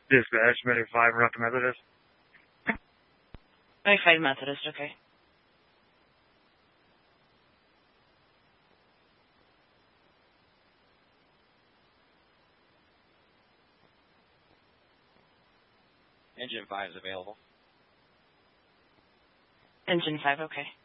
Dispatch, Medic 5, we're up to Methodist. Medic 5 Methodist, okay. Engine 5 is available. Engine 5, okay.